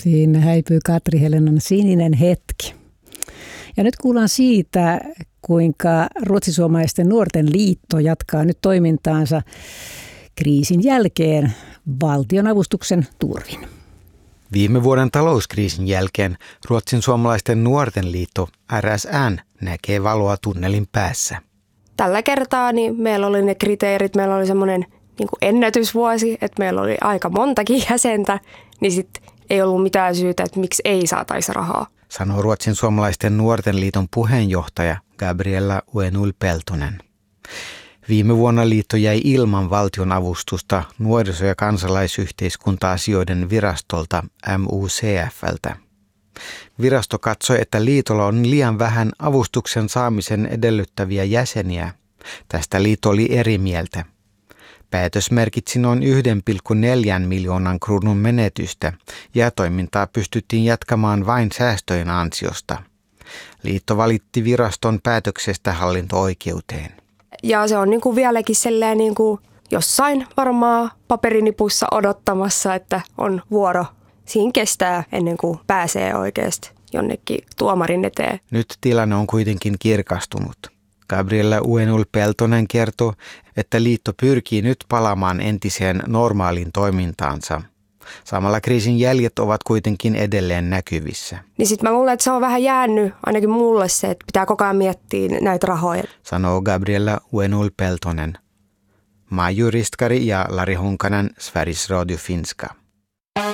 Siinä häipyy Katri Helenan sininen hetki. Ja nyt kuullaan siitä, kuinka ruotsisuomalaisten nuorten liitto jatkaa nyt toimintaansa kriisin jälkeen valtionavustuksen turvin. Viime vuoden talouskriisin jälkeen Ruotsin suomalaisten nuorten liitto RSN näkee valoa tunnelin päässä. Tällä kertaa niin meillä oli ne kriteerit, meillä oli semmoinen ennätysvuosi, että meillä oli aika montakin jäsentä, niin sitten ei ollut mitään syytä, että miksi ei saataisi rahaa. Sanoo Ruotsin suomalaisten nuorten liiton puheenjohtaja Gabriella Uenul-Peltonen. Viime vuonna liitto jäi ilman valtionavustusta nuoriso- ja kansalaisyhteiskunta-asioiden virastolta MUCF:ltä. Virasto katsoi, että liitolla on liian vähän avustuksen saamisen edellyttäviä jäseniä. Tästä liitto oli eri mieltä. Päätös merkitsi noin 1,4 miljoonan kruunun menetystä ja toimintaa pystyttiin jatkamaan vain säästöjen ansiosta. Liitto valitti viraston päätöksestä hallinto-oikeuteen. Ja se on vieläkin jossain varmaan paperinipussa odottamassa, että on vuoro. Siinä kestää ennen kuin pääsee oikeasti jonnekin tuomarin eteen. Nyt tilanne on kuitenkin kirkastunut. Gabriella Uenul-Peltonen kertoo, että liitto pyrkii nyt palaamaan entiseen normaaliin toimintaansa. Samalla kriisin jäljet ovat kuitenkin edelleen näkyvissä. Niin sitten mä luulen, että se on vähän jäänyt ainakin mulle se, että pitää koko ajan miettiä näitä rahoja. Sanoo Gabriella Uenul-Peltonen. Maiju Ristkari ja Lari Honkanen, Sveriges Radio Finska.